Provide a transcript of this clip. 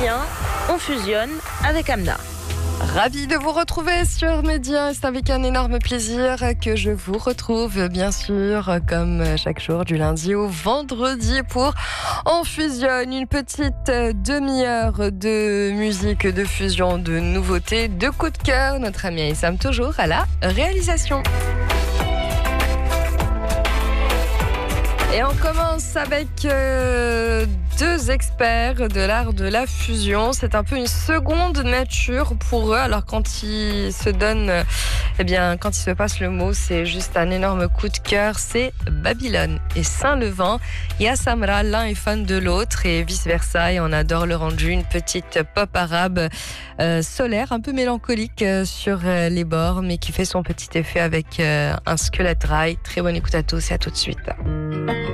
vient, on fusionne avec Amna. Ravi de vous retrouver sur Média. C'est avec un énorme plaisir que je vous retrouve, bien sûr, comme chaque jour du lundi au vendredi pour On fusionne, une petite demi-heure de musique, de fusion, de nouveautés, de coups de cœur. Notre ami Aïssam toujours à la réalisation. Et on commence avec deux experts de l'art de la fusion. C'est un peu une seconde nature pour eux. Alors quand ils se donnent, quand ils se passent le mot, c'est juste un énorme coup de cœur. C'est Babylone et Saint-Levant. Yassamra, l'un est fan de l'autre et vice-versa. Et on adore le rendu, une petite pop arabe solaire, un peu mélancolique sur les bords, mais qui fait son petit effet avec un squelette rail. Très bonne écoute à tous et à tout de suite.